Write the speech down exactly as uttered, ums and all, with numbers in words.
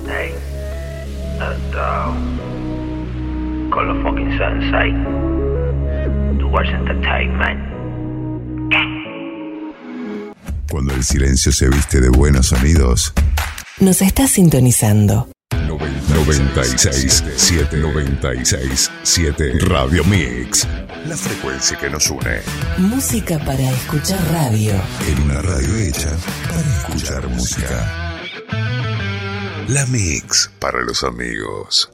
Hey, and uh, call the fucking sensei. Towards entertainment. Cuando el silencio se viste de buenos sonidos, nos está sintonizando. noventa y seis siete noventa y seis siete Radio Mix, la frecuencia que nos une. Música para escuchar radio. En una radio hecha para escuchar música. La Mix para los amigos.